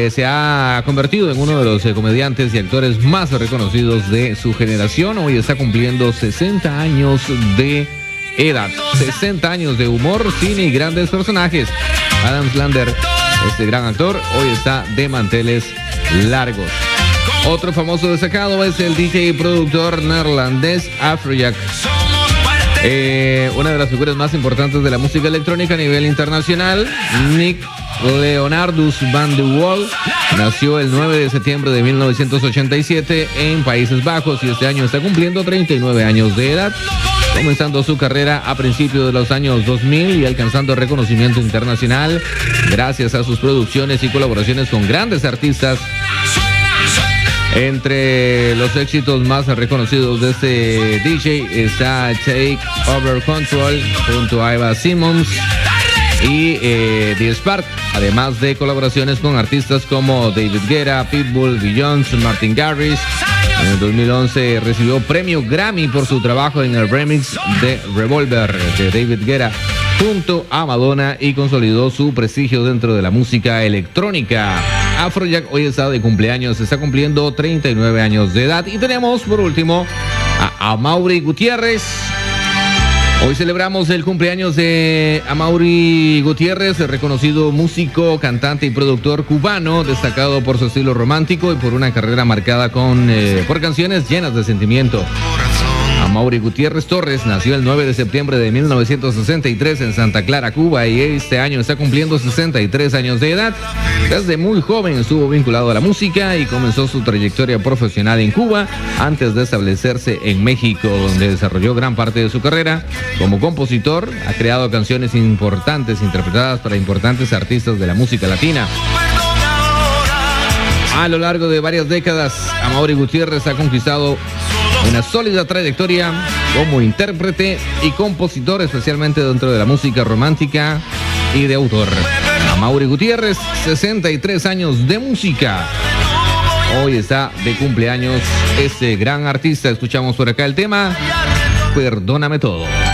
se ha convertido en uno de los comediantes y actores más reconocidos de su generación. Hoy está cumpliendo 60 años de edad, 60 años de humor, cine y grandes personajes. Adam Sandler, este gran actor, hoy está de manteles largos. Otro famoso destacado es el DJ y productor neerlandés Afrojack. Una de las figuras más importantes de la música electrónica a nivel internacional, Nick Leonardus van de Wall, nació el 9 de septiembre de 1987 en Países Bajos y este año está cumpliendo 39 años de edad, comenzando su carrera a principios de los años 2000 y alcanzando reconocimiento internacional gracias a sus producciones y colaboraciones con grandes artistas. Entre los éxitos más reconocidos de este DJ está Take Over Control junto a Eva Simmons y The Spark, además de colaboraciones con artistas como David Guetta, Pitbull, Beyoncé, Martin Garrix. En el 2011 recibió premio Grammy por su trabajo en el remix de Revolver de David Guetta junto a Madonna y consolidó su prestigio dentro de la música electrónica. Afrojack hoy está de cumpleaños, está cumpliendo 39 años de edad. Y tenemos por último a Amaury Gutiérrez. Hoy celebramos el cumpleaños de Amaury Gutiérrez, el reconocido músico, cantante y productor cubano, destacado por su estilo romántico y por una carrera marcada por canciones llenas de sentimiento. Amaury Gutiérrez Torres nació el 9 de septiembre de 1963 en Santa Clara, Cuba, y este año está cumpliendo 63 años de edad. Desde muy joven estuvo vinculado a la música y comenzó su trayectoria profesional en Cuba antes de establecerse en México, donde desarrolló gran parte de su carrera. Como compositor, ha creado canciones importantes interpretadas para importantes artistas de la música latina. A lo largo de varias décadas, Amaury Gutiérrez ha conquistado una sólida trayectoria como intérprete y compositor, especialmente dentro de la música romántica y de autor. Amaury Gutiérrez, 63 años de música. Hoy está de cumpleaños este gran artista. Escuchamos por acá el tema Perdóname Todo.